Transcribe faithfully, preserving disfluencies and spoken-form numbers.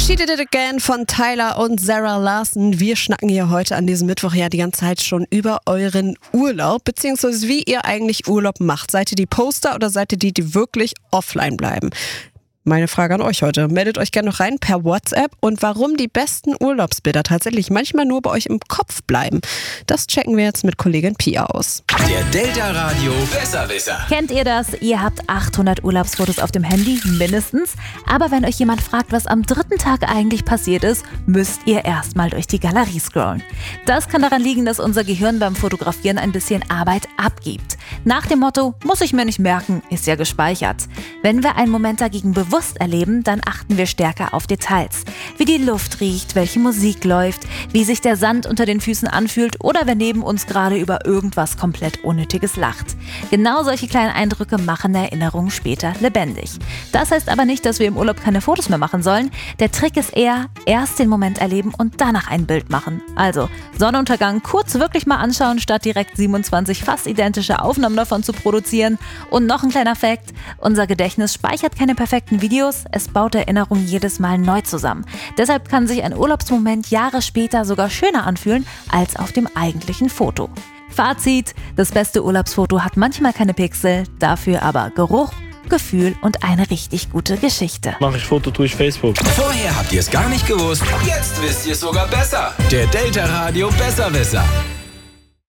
She Did It Again von Tyler und Sarah Larson. Wir schnacken hier heute an diesem Mittwoch ja die ganze Zeit schon über euren Urlaub, beziehungsweise wie ihr eigentlich Urlaub macht. Seid ihr die Poster oder seid ihr die, die wirklich offline bleiben? Meine Frage an euch heute. Meldet euch gerne noch rein per WhatsApp und warum die besten Urlaubsbilder tatsächlich manchmal nur bei euch im Kopf bleiben. Das checken wir jetzt mit Kollegin Pia aus. Der Delta Radio Besserwisser. Kennt ihr das? Ihr habt achthundert Urlaubsfotos auf dem Handy, mindestens. Aber wenn euch jemand fragt, was am dritten Tag eigentlich passiert ist, müsst ihr erstmal durch die Galerie scrollen. Das kann daran liegen, dass unser Gehirn beim Fotografieren ein bisschen Arbeit abgibt. Nach dem Motto, muss ich mir nicht merken, ist ja gespeichert. Wenn wir einen Moment dagegen bewusst erleben, dann achten wir stärker auf Details. Wie die Luft riecht, welche Musik läuft, wie sich der Sand unter den Füßen anfühlt oder wer neben uns gerade über irgendwas komplett Unnötiges lacht. Genau solche kleinen Eindrücke machen Erinnerungen später lebendig. Das heißt aber nicht, dass wir im Urlaub keine Fotos mehr machen sollen. Der Trick ist eher, erst den Moment erleben und danach ein Bild machen. Also Sonnenuntergang kurz wirklich mal anschauen, statt direkt siebenundzwanzig fast identische Aufnahmen davon zu produzieren. Und noch ein kleiner Fact: Unser Gedächtnis speichert keine perfekten Videos, es baut Erinnerungen jedes Mal neu zusammen. Deshalb kann sich ein Urlaubsmoment Jahre später sogar schöner anfühlen als auf dem eigentlichen Foto. Fazit: Das beste Urlaubsfoto hat manchmal keine Pixel, dafür aber Geruch, Gefühl und eine richtig gute Geschichte. Mache ich Foto, tue ich Facebook. Vorher habt ihr es gar nicht gewusst, jetzt wisst ihr es sogar besser. Der Delta Radio Besserwisser.